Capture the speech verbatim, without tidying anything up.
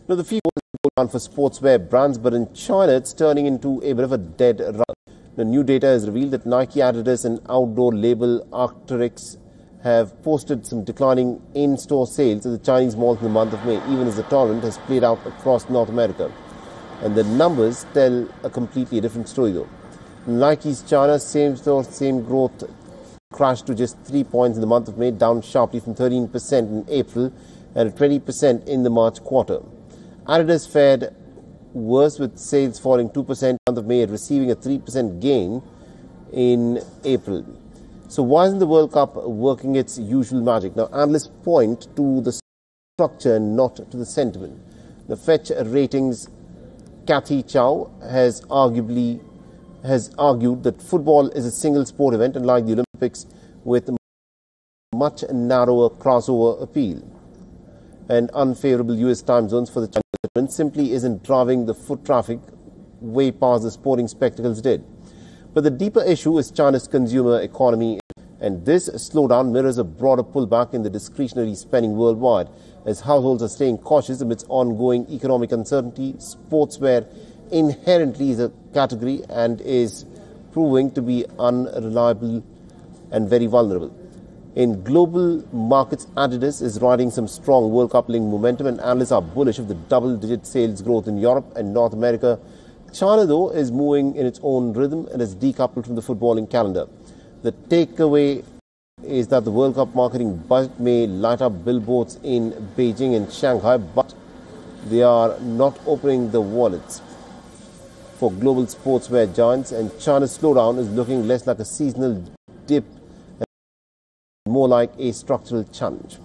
Now, the FIFA is going on for sportswear brands, but in China, it's turning into a bit of a dead run. The new data has revealed that Nike, Adidas and outdoor label Arc'teryx have posted some declining in-store sales at the Chinese malls in the month of May, even as the torrent has played out across North America. And the numbers tell a completely different story, though. Nike's China same-store, same growth crashed to just three points in the month of May, down sharply from thirteen percent in April and twenty percent in the March quarter. Adidas fared worse, with sales falling two percent in the month of May and receiving a three percent gain in April. So why isn't the World Cup working its usual magic? Now, analysts point to the structure and not to the sentiment. The Fetch Ratings Kathy Chow has arguably has argued that football is a single sport event, unlike the Olympics, with much narrower crossover appeal. And unfavorable U S time zones for the Chinese simply isn't driving the foot traffic way past the sporting spectacles did. But the deeper issue is China's consumer economy, and this slowdown mirrors a broader pullback in the discretionary spending worldwide, as households are staying cautious amidst ongoing economic uncertainty. Sportswear inherently is a category and is proving to be unreliable and very vulnerable. In global markets, Adidas is riding some strong World Cup-linked momentum, and analysts are bullish of the double-digit sales growth in Europe and North America. China, though, is moving in its own rhythm and is decoupled from the footballing calendar. The takeaway is that the World Cup marketing budget may light up billboards in Beijing and Shanghai, but they are not opening the wallets for global sportswear giants, and China's slowdown is looking less like a seasonal dip and more like a structural challenge.